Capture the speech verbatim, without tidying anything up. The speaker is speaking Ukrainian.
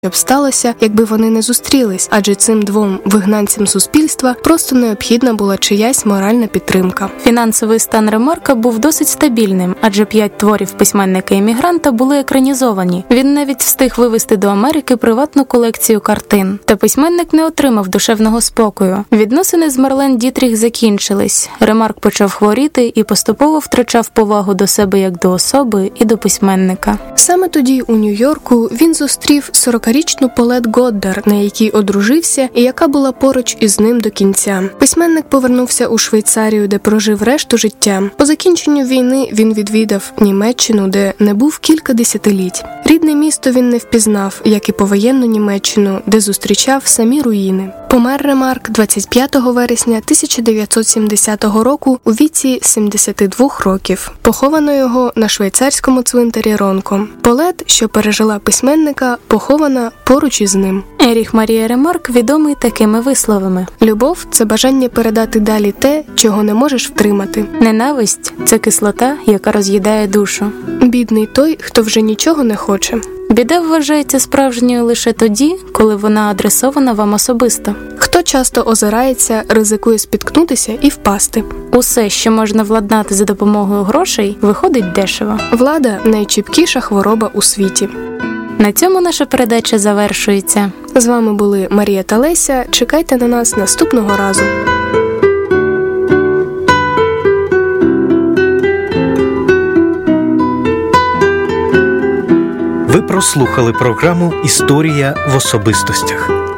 б сталося, якби вони не зустрілись, адже цим двом вигнанцям суспільства просто необхідна була чиясь моральна підтримка. Фінансовий стан Ремарка був досить стабільним, адже п'ять творів письменника-емігранта були екранізовані. Він навіть встиг вивезти до Америки приватну колекцію картин. Та письменник не отримав душевного спокою. Відносини з Марлен Дітріх закінчились. Ремарк почав хворіти і поступово втрачав повагу до себе як до особи і до письменника. Саме тоді у Нью-Йорку він зустрів сорокарічну Полет Годдар, на якій одружився і яка була поруч із ним до кінця. Письменник повернувся у Швейцарію, де прожив решту життя. По закінченню війни він відвідав Німеччину, де не був кілька десятиліть. Рідне місто він не впізнав, як і повоєнну Німеччину, де зустрічав самі руїни. Помер Ремарк двадцять п'ятого вересня тисяча дев'ятсот сімдесятого року у віці сімдесят два років. Поховано його на швейцарському цвинтарі Ронко. Полет, що пережила письменника, похована поруч із ним. Еріх Марія Ремарк відомий такими висловами. Любов – це бажання передати далі те, чого не можеш втримати. Ненависть – це кислота, яка роз'їдає душу. Бідний той, хто вже нічого не хоче. Біда вважається справжньою лише тоді, коли вона адресована вам особисто. Хто часто озирається, ризикує спіткнутися і впасти. Усе, що можна владнати за допомогою грошей, виходить дешево. Влада – найчіпкіша хвороба у світі. На цьому наша передача завершується. З вами були Марія та Леся. Чекайте на нас наступного разу. Ви прослухали програму «Історія в особистостях».